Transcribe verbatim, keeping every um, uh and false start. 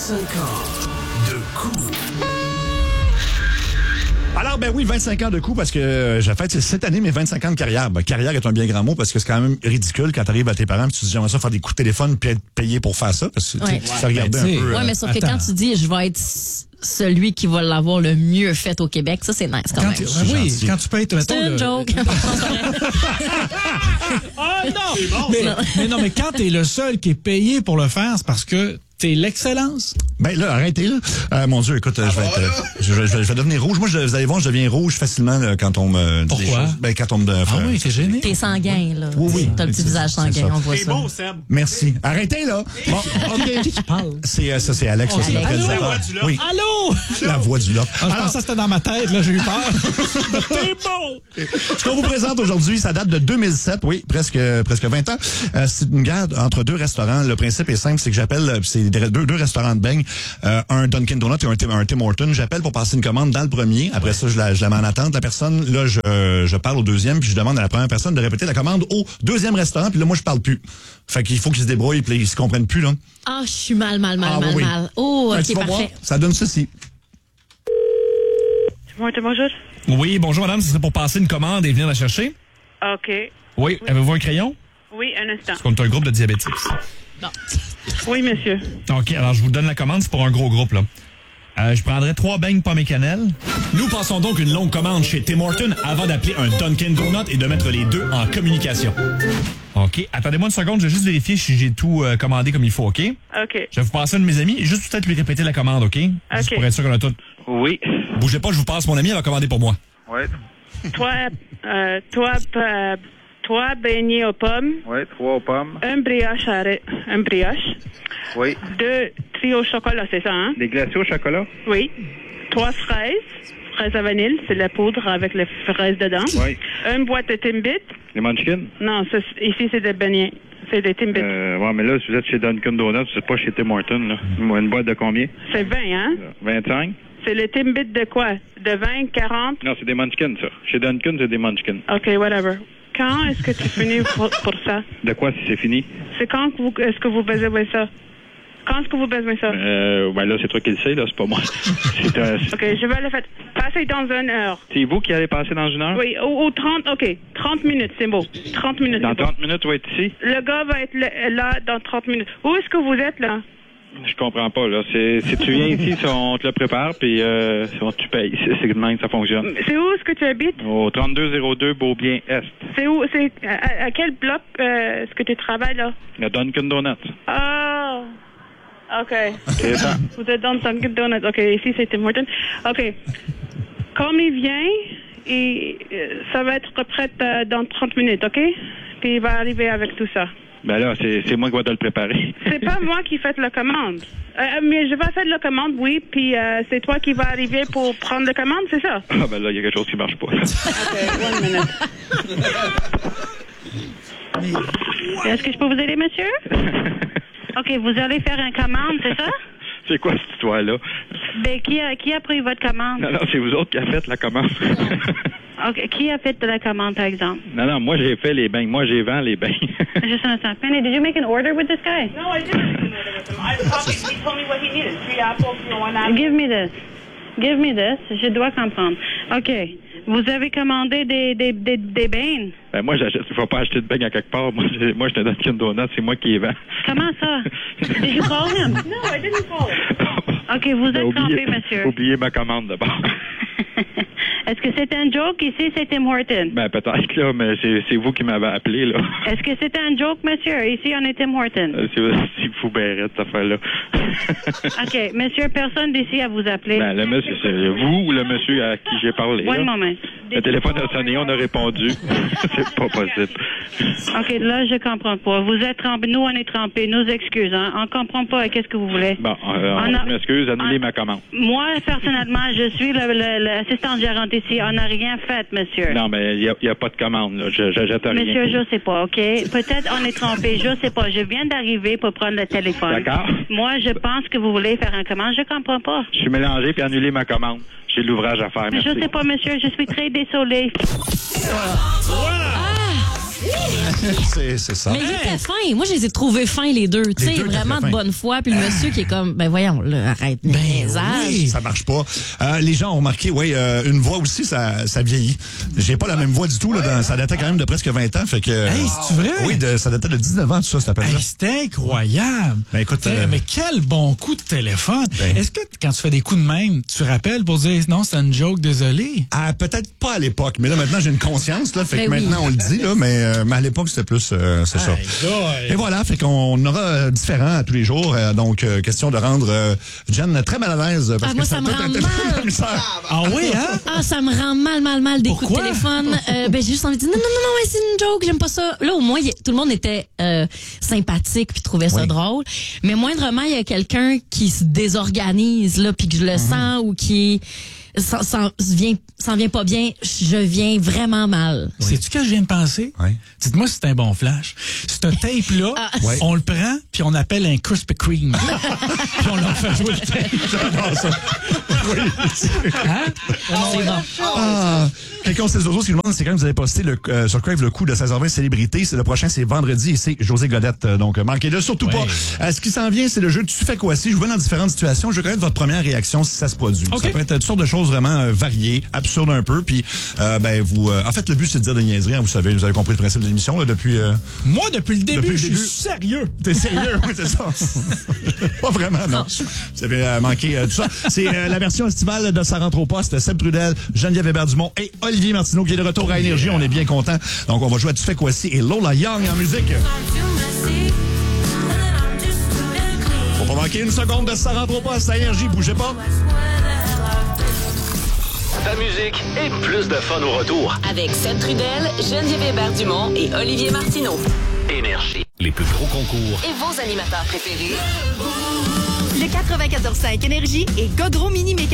vingt-cinq ans de couple. Alors, ben oui, vingt-cinq ans de coup, parce que euh, j'ai fait cette année mes vingt-cinq ans de carrière. Ben, carrière est un bien grand mot, parce que c'est quand même ridicule quand t'arrives à tes parents et tu te dis, j'aimerais ça faire des coups de téléphone puis être payé pour faire ça, parce que Ouais. ça regardait Ben, un peu... Ouais, euh, mais sauf que attends. quand tu dis je vais être celui qui va l'avoir le mieux fait au Québec, ça c'est nice quand, Quand même. tu, C'est oui, gentil. quand tu peux être, mettons, C'est une le- joke. Ah non! Mais, mais non, mais quand t'es le seul qui est payé pour le faire, c'est parce que t'es l'excellence. Ben là, arrêtez là. Euh, mon Dieu, écoute, euh, je, vais être, euh, je, vais, je vais- je vais devenir rouge. Moi, je, vous allez voir, je deviens rouge facilement là, quand on me... dit Pourquoi? des choses. Ben, quand on me... Ah oui, c'est gêné. T'es sanguin, là. Oui, oui. T'as le petit C'est- visage c'est sanguin, ça. on voit C'est ça. beau, Seb. Merci. Arrêtez là. Bon, OK. Qui qui parle? C'est, euh, ça, c'est Alex, ça, c'est le Alex. réalisateur. La voix du lot. Oui, Allô? la voix du lot. Ah, je Alors, pensais que c'était dans ma tête, là, j'ai eu peur. C'est beau! ce qu'on vous présente aujourd'hui, ça date de deux mille sept, oui, presque presque vingt ans. Euh, c'est une guerre entre deux restaurants. Le principe est simple, c'est que j'appelle, euh, c'est des- deux, deux restaurants de beignes, euh, un Dunkin' Donuts et un, Tim- un Tim Hortons. J'appelle pour passer une commande dans le premier. Après ça, je la, je la mets en attente. La personne, là, je, je parle au deuxième, puis je demande à la première personne de répéter la commande au deuxième restaurant, puis là, moi, je parle plus. Fait qu'il faut qu'ils se débrouillent, puis ils se comprennent plus, là. Ah, je suis mal, mal, mal, Ah, mal, oui. mal. Oh, Fait que tu ok, vas voir, parfait. ça donne ceci. Bonjour. Oui, bonjour madame, ce serait pour passer une commande et venir la chercher? OK. Oui, avez-vous un crayon? Oui, un instant. Parce qu'on est un groupe de diabétiques. Oui, monsieur. OK, alors je vous donne la commande, c'est pour un gros groupe, là. Euh, je prendrai trois beignes pommes et cannelle. Nous passons donc une longue commande chez Tim Hortons avant d'appeler un Dunkin' Donut et de mettre les deux en communication. OK, attendez-moi une seconde, je vais juste vérifier si j'ai tout euh, commandé comme il faut, OK? OK. Je vais vous passer un de mes amis, juste peut-être lui répéter la commande, OK? Juste OK. pour être sûr qu'on a tout. Oui. Bougez pas, je vous passe mon ami, elle va commander pour moi. Ouais. Toi, euh, toi, euh, toi, beignet aux pommes, Ouais, trois pommes. un brioche, à ra- un brioche, Oui. deux trio au chocolat, c'est ça, hein? Des glacés au chocolat. Oui. Trois fraises, fraises à vanille, c'est de la poudre avec les fraises dedans. Oui. Une boîte de Timbit. Des munchkins. Non, ça, c'est- ici, c'est des beignets. C'est des Timbit. Euh, ouais, mais là, si vous êtes chez Dunkin' Donuts, c'est pas chez Tim Hortons, là. Une boîte de combien? C'est vingt, hein? vingt-cinq? C'est le Timbit de quoi? De vingt, quarante? Non, c'est des munchkins, ça. Chez Dunkin', c'est des munchkins. OK, whatever. Quand est-ce que tu finis pour, pour ça? De quoi, si c'est fini? C'est quand que vous, est-ce que vous besoin ça? Quand est-ce que vous besoin ça? Euh, ben là, c'est toi qui le sais, là, c'est pas moi. C'est, euh, c'est- OK, je vais le faire. Passez dans une heure. c'est vous qui allez passer dans une heure? Oui, ou, ou trente, OK. trente minutes, c'est beau. trente minutes, Dans c'est beau. trente minutes, tu vas être ici? Le gars va être là, là dans trente minutes. Où est-ce que vous êtes, là? Je comprends pas, là. C'est, si tu viens ici, si on te le prépare, puis euh, si on- tu payes. C'est, c'est de même que ça fonctionne. C'est où est-ce que tu habites? Au trente-deux zéro deux Beaubien-Est. C'est où? C'est à, à quel bloc euh, est-ce que tu travailles, là? Le Dunkin' Donuts. Ah! OK. C'est ça. Vous êtes dans Dunkin' Donuts. OK, ici, c'est Tim Hortons. OK. Comme il vient, et, euh, ça va être prêt euh, dans trente minutes, OK? Puis il va arriver avec tout ça. Ben là, c'est, c'est moi qui vais te le préparer. C'est pas moi qui fais la commande. Euh, mais je vais faire la commande, oui, puis euh, c'est toi qui vas arriver pour prendre la commande, c'est ça? Ah ben là, il y a quelque chose qui marche pas. OK, one minute. Est-ce que je peux vous aider, monsieur? OK, vous allez faire une commande, c'est ça? C'est quoi cette histoire-là? Ben, qui a, qui a pris votre commande? Non, non, c'est vous autres qui avez fait la commande. OK, qui a fait de la commande, par exemple? Non, non, moi j'ai fait les beignes. Moi j'ai vend les beignes. Just an instant. Penny, did you make an order with this guy? No, I didn't make an order with him. I probably, he told me what he needed. Three apples, you know, one apple. Give me this. Give me this. Je dois comprendre. OK. Vous avez commandé des, des, des, des beignes? Ben moi, j'achète, il faut pas acheter de beignes à quelque part. Moi, j'ai- moi je te donne Dunkin' Donuts, c'est moi qui les vends. Comment ça? Did you call him? No, I didn't call him. OK, vous êtes Ben, trompé, oubliez, monsieur. oubliez ma commande d'abord. Est-ce que c'est un joke ici, c'est Tim Hortons? Ben peut-être là, mais c'est, c'est vous qui m'avez appelé là. Est-ce que c'est un joke, monsieur? Ici, on est Tim Hortons. Euh, C'est, c'est fou béret, cette affaire-là. OK, monsieur, personne d'ici à vous appeler. Ben le monsieur, c'est vous ou le monsieur à qui j'ai parlé? One là? moment. Le téléphone a sonné, on a répondu. C'est pas possible. OK, là, je comprends pas. Vous êtes trempé, nous, on est trempés. Nous excuses, hein. On comprend pas. Qu'est-ce que vous voulez? Bon, euh, On a- je m'excuse, annulez on- ma commande. Moi, personnellement, je suis le- le- l'assistante gérante ici. On n'a rien fait, monsieur. Non, mais il n'y a, a pas de commande, là. Je j'achète rien. Monsieur, je sais pas, OK? Peut-être on est trompé, je sais pas. Je viens d'arriver pour prendre le téléphone. D'accord. Moi, je pense que vous voulez faire un commande. Je comprends pas. Je suis mélangé puis annulez ma commande. J'ai de l'ouvrage à faire, Mais merci. je sais pas, monsieur. Je suis très désolée. Ah! c'est, c'est ça. Mais ils étaient fins. Moi, je les ai trouvés fins, les deux. Tu sais, deux vraiment étaient de fins. bonne foi. Puis le monsieur qui est comme, ben voyons, là, arrête, Ben niaisage. oui. Ça marche pas. Euh, les gens ont remarqué, oui, euh, une voix aussi, ça, ça vieillit. J'ai pas la même voix du tout. Là, dans- ça datait quand même de presque vingt ans. Fait que, Hey, c'est-tu vrai? Oui, de, ça datait de dix-neuf ans, tout ça, cet appel-là. Hey, c'est incroyable. Ben, écoute, Eh, euh, mais quel bon coup de téléphone. Ben. Est-ce que quand tu fais des coups de même, tu rappelles pour dire non, c'est une joke, désolé? Ah, peut-être pas à l'époque, mais là, maintenant, j'ai une conscience, là. Fait que Ben oui. maintenant, on le dit, là, mais, euh, mais à l'époque, c'était plus, euh, c'est ça. Aïe, aïe. Et voilà, fait qu'on aura euh, différent à tous les jours. Euh, donc, euh, question de rendre euh, Jen très mal à l'aise. Parce Ah, moi, que ça me doit rend être un peu mal. la misère. Ah oui, hein? Ah, ça me rend mal, mal, mal des coups Pourquoi? de téléphone. Euh, ben, j'ai juste envie de dire, non, non, non, non, ouais, c'est une joke, j'aime pas ça. Là, au moins, y a- tout le monde était euh, sympathique puis trouvait ça Oui. drôle. Mais moindrement, il y a quelqu'un qui se désorganise, là, puis que je le sens ou qui s'en, s'en vient, s'en vient pas bien, je viens vraiment mal. Sais-tu que je viens de penser? Oui. Dites-moi si c'est un bon flash. Ce tape-là, Ah. Ouais. on le prend, puis on appelle un Krispy Kreme. Puis on leur fait jouer le tape. J'adore ça. Hein? C'est bon. Ah, quelqu'un sait autres, ce qui nous demande, c'est quand vous avez posté le, euh, sur Crave le coup de seize heures vingt célébrité. C'est le prochain, c'est vendredi et c'est José Godette. Euh, Donc, euh, manquez-le surtout Ouais. pas. Euh, ce qui s'en vient, c'est le jeu Tu fais quoi si? Je vous mets dans différentes situations. Je veux connaître votre première réaction si ça se produit. OK. Ça peut être toutes sortes de choses vraiment euh, variées, absurdes un peu. Puis, euh, ben, vous, euh, en fait, le but, c'est de dire des niaiseries. Hein, vous savez, vous avez compris le principe de l'émission, là, depuis, euh, Moi, depuis le début, Depuis le je début. suis sérieux. T'es sérieux? Oui, c'est ça. Pas vraiment, non. Vous avez euh, manqué euh, tout ça. C'est euh, la version estivale de Ça rentre au poste. Seb Trudel, Geneviève Hébert-Dumont et Olivier Martineau qui est de retour à Énergie. On est bien contents. Donc, on va jouer à Tu fais quoi si et Lola Young en musique. Faut pas manquer une seconde de Ça rentre au poste à Énergie. Bougez pas. Ta musique et plus de fun au retour. Avec Seb Trudel, Geneviève Hébert-Dumont et Olivier Martineau. Énergie. Les plus gros concours. Et vos animateurs préférés. Le quatre-vingt-quatorze cinq Énergie et Godreau Mini Mécanique.